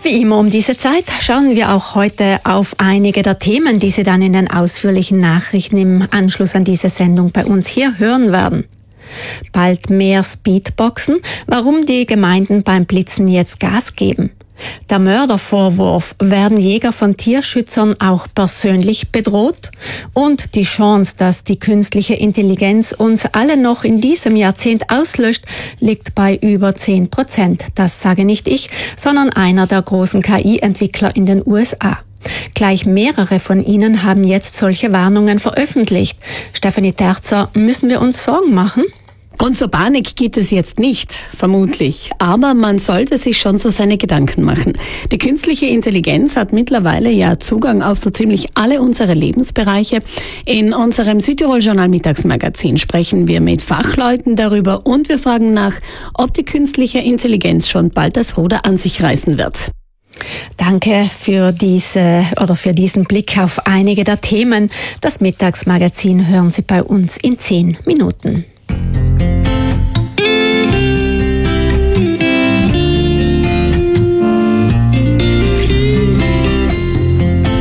Wie immer um diese Zeit schauen wir auch heute auf einige der Themen, die Sie dann in den ausführlichen Nachrichten im Anschluss an diese Sendung bei uns hier hören werden. Bald mehr Speedboxen, warum die Gemeinden beim Blitzen jetzt Gas geben. Der Mördervorwurf, werden Jäger von Tierschützern auch persönlich bedroht? Und die Chance, dass die künstliche Intelligenz uns alle noch in diesem Jahrzehnt auslöscht, liegt bei über 10%. Das sage nicht ich, sondern einer der großen KI-Entwickler in den USA. Gleich mehrere von ihnen haben jetzt solche Warnungen veröffentlicht. Stefanie Terzer, müssen wir uns Sorgen machen? Grund zur Panik gibt es jetzt nicht, vermutlich. Aber man sollte sich schon so seine Gedanken machen. Die künstliche Intelligenz hat mittlerweile ja Zugang auf so ziemlich alle unsere Lebensbereiche. In unserem Südtirol-Journal Mittagsmagazin sprechen wir mit Fachleuten darüber und wir fragen nach, ob die künstliche Intelligenz schon bald das Ruder an sich reißen wird. Danke für diesen Blick auf einige der Themen. Das Mittagsmagazin hören Sie bei uns in 10 Minuten.